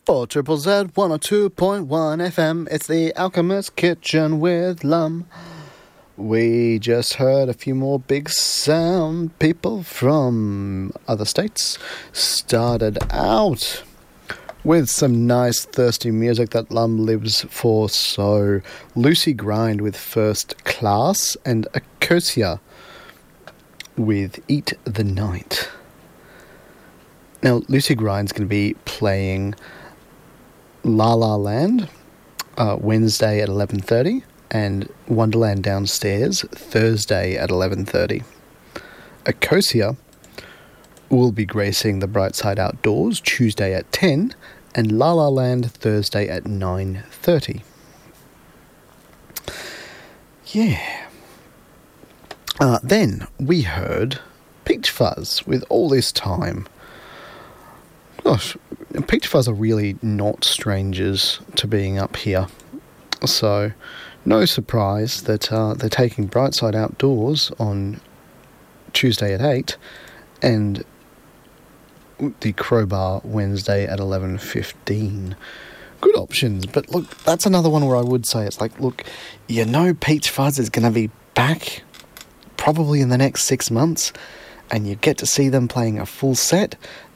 For Triple Z 102.1 FM, it's the Alchemist Kitchen with Lum. We just heard a few more big sound people from other states. Started out with some nice thirsty music that Lum lives for. So Lucy Grind with First Class and Akosia with Eat the Night. Now Lucy Grind's going to be playing La La Land Wednesday at 11:30 and Wonderland Downstairs Thursday at 11:30. Akosia will be gracing the Brightside Outdoors Tuesday at 10 and La La Land Thursday at 9:30. Yeah. Then we heard Peach Fuzz with All This Time. Gosh, Peach Fuzz are really not strangers to being up here. So, no surprise that they're taking Brightside Outdoors on Tuesday at 8 and the Crowbar Wednesday at 11:15. Good options, but look, that's another one where I would say it's like, look, you know Peach Fuzz is going to be back probably in the next 6 months, and you get to see them playing a full set.